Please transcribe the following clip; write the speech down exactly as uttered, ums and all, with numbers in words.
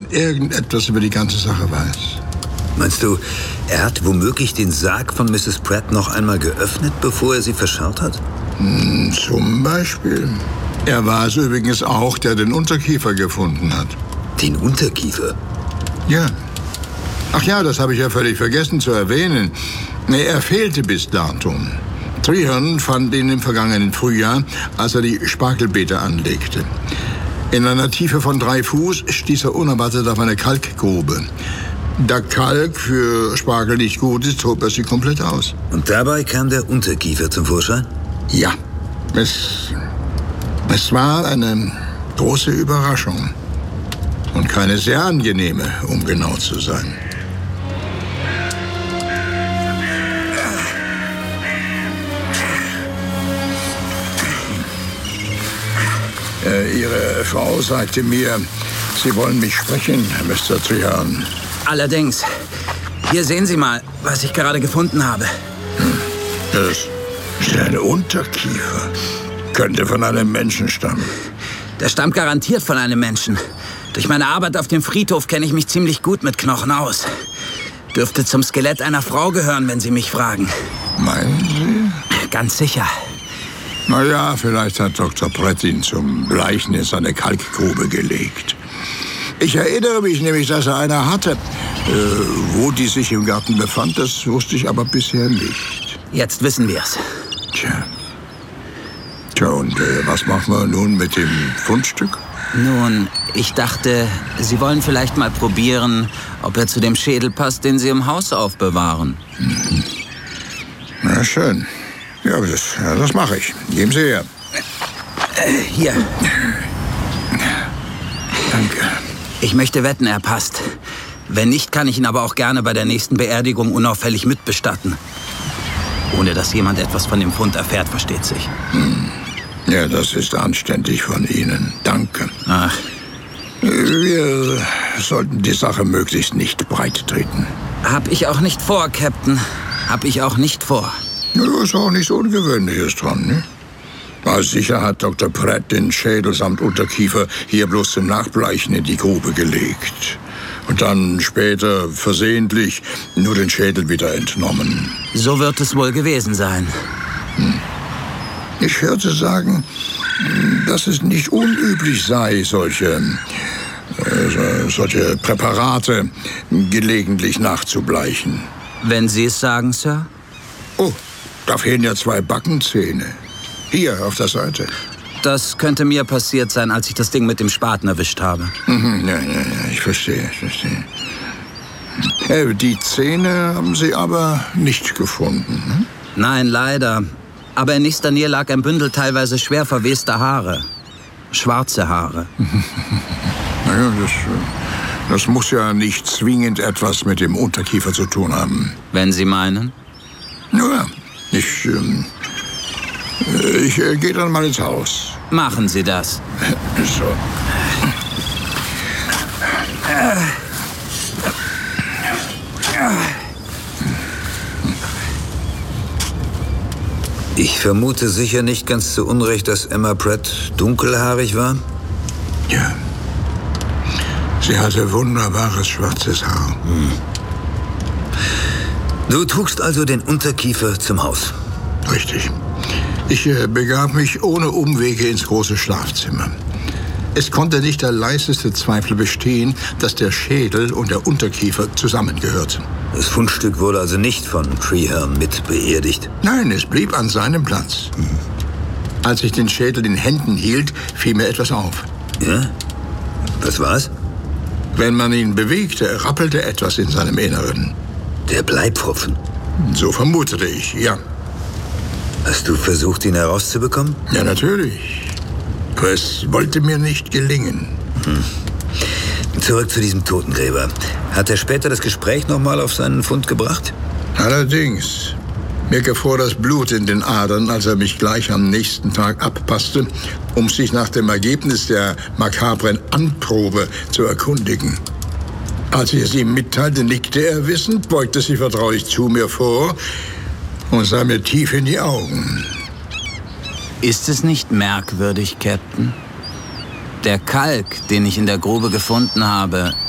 irgendetwas über die ganze Sache weiß. Meinst du, er hat womöglich den Sarg von Misses Pratt noch einmal geöffnet, bevor er sie verscharrt hat? Hm, zum Beispiel. Er war es übrigens auch, der den Unterkiefer gefunden hat. Den Unterkiefer? Ja. Ach ja, das habe ich ja völlig vergessen zu erwähnen. Er fehlte bis dato. Treherne fand ihn im vergangenen Frühjahr, als er die Spargelbeete anlegte. In einer Tiefe von drei Fuß stieß er unerwartet auf eine Kalkgrube. Da Kalk für Spargel nicht gut ist, hob er sie komplett aus. Und dabei kam der Unterkiefer zum Vorschein? Ja. Es, es war eine große Überraschung. Und keine sehr angenehme, um genau zu sein. Äh, Ihre Frau sagte mir, Sie wollen mich sprechen, Mister Treherne. Allerdings. Hier sehen Sie mal, was ich gerade gefunden habe. Hm. Das ist ein Unterkiefer. Könnte von einem Menschen stammen. Der stammt garantiert von einem Menschen. Durch meine Arbeit auf dem Friedhof kenne ich mich ziemlich gut mit Knochen aus. Dürfte zum Skelett einer Frau gehören, wenn Sie mich fragen. Meinen Sie? Ganz sicher. Na ja, vielleicht hat Doktor Pratt ihn zum Bleichen in seine Kalkgrube gelegt. Ich erinnere mich nämlich, dass er eine hatte. Äh, wo die sich im Garten befand, das wusste ich aber bisher nicht. Jetzt wissen wir's. Tja. Tja, und äh, was machen wir nun mit dem Fundstück? Nun, ich dachte, Sie wollen vielleicht mal probieren, ob er zu dem Schädel passt, den Sie im Haus aufbewahren. Mhm. Na schön. Ja, das, ja, das mache ich. Geben Sie her. Äh, hier. Danke. Ich möchte wetten, er passt. Wenn nicht, kann ich ihn aber auch gerne bei der nächsten Beerdigung unauffällig mitbestatten. Ohne dass jemand etwas von dem Fund erfährt, versteht sich. Hm. Ja, das ist anständig von Ihnen. Danke. Ach. Wir sollten die Sache möglichst nicht breit treten. Hab ich auch nicht vor, Captain. Hab ich auch nicht vor. Ja, ist auch nichts Ungewöhnliches dran, ne? Als sicher hat Doktor Pratt den Schädel samt Unterkiefer hier bloß zum Nachbleichen in die Grube gelegt. Und dann später versehentlich nur den Schädel wieder entnommen. So wird es wohl gewesen sein. Hm. Ich hörte sagen, dass es nicht unüblich sei, solche, äh, solche Präparate gelegentlich nachzubleichen. Wenn Sie es sagen, Sir? Oh, da fehlen ja zwei Backenzähne. Hier, auf der Seite. Das könnte mir passiert sein, als ich das Ding mit dem Spaten erwischt habe. Mhm, ja, ja, ja, ich verstehe, ich verstehe. Äh, die Zähne haben Sie aber nicht gefunden, hm? Nein, leider. Aber in nächster Nähe lag ein Bündel teilweise schwer verwester Haare. Schwarze Haare. Naja, das, das muss ja nicht zwingend etwas mit dem Unterkiefer zu tun haben. Wenn Sie meinen? Ja, ich, ähm, ich äh, gehe dann mal ins Haus. Machen Sie das. So. Ich vermute sicher nicht ganz zu Unrecht, dass Emma Pratt dunkelhaarig war? Ja. Sie hatte wunderbares schwarzes Haar. Hm. Du trugst also den Unterkiefer zum Haus? Richtig. Ich äh, begab mich ohne Umwege ins große Schlafzimmer. Es konnte nicht der leiseste Zweifel bestehen, dass der Schädel und der Unterkiefer zusammengehörten. Das Fundstück wurde also nicht von Treherne mit beerdigt? Nein, es blieb an seinem Platz. Mhm. Als ich den Schädel in Händen hielt, fiel mir etwas auf. Ja? Was war's? Wenn man ihn bewegte, rappelte etwas in seinem Inneren. Der Bleipfropfen? So vermutete ich, ja. Hast du versucht, ihn herauszubekommen? Ja, natürlich. Aber es wollte mir nicht gelingen. Hm. Zurück zu diesem Totengräber. Hat er später das Gespräch nochmal auf seinen Fund gebracht? Allerdings. Mir gefror das Blut in den Adern, als er mich gleich am nächsten Tag abpasste, um sich nach dem Ergebnis der makabren Anprobe zu erkundigen. Als ich es ihm mitteilte, nickte er wissend, beugte sich vertraulich zu mir vor und sah mir tief in die Augen. Ist es nicht merkwürdig, Captain? Der Kalk, den ich in der Grube gefunden habe,